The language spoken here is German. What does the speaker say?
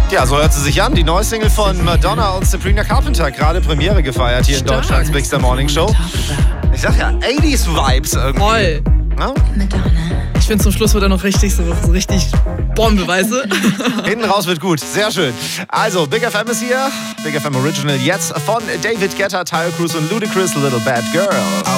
Ja, so hört sie sich an. Die neue Single von Madonna und Sabrina Carpenter. Gerade Premiere gefeiert hier in Deutschlands Big Star Morning Show. Ich sag ja, 80s-Vibes irgendwie. Voll. Ja? Ich finde, zum Schluss wird er noch richtig so richtig Bombe, weißt du? Hinten raus wird gut. Sehr schön. Also, Big FM ist hier. Big FM Original jetzt von David Guetta, Tyler Cruz und Ludacris, Little Bad Girl.